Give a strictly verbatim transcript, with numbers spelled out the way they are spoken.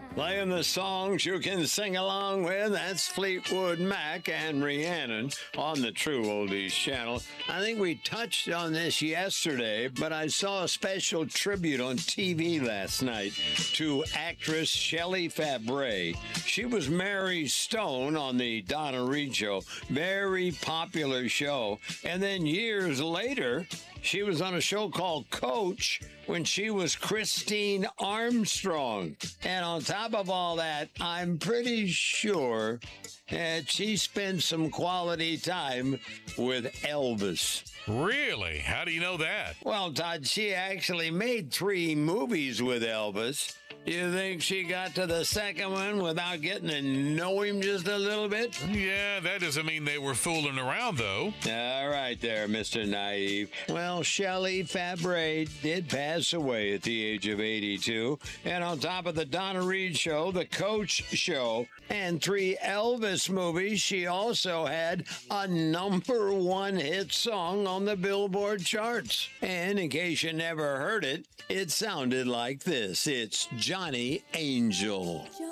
Playing the songs you can sing along with. That's Fleetwood Mac and Rhiannon on the True Oldies channel. I think we touched on this yesterday, but I saw a special tribute on T V last night to actress Shelley Fabares. She was Mary Stone on the Donna Reed show. Very popular show. And then years later, she was on a show called Coach when she was Christine Armstrong. And on top of all that, I'm pretty sure that she spent some quality time with Elvis. Really? How do you know that? Well, Todd, she actually made three movies with Elvis. You think she got to the second one without getting to know him just a little bit? Yeah, that doesn't mean they were fooling around, though. All right there, Mister Naive. Well, Shelley Fabares did pass away at the age of eighty-two. And on top of the Donna Reed show, the Coach show, and three Elvis movies, she also had a number one hit song on the Billboard charts. And in case you never heard it, it sounded like this. It's Johnny Angel.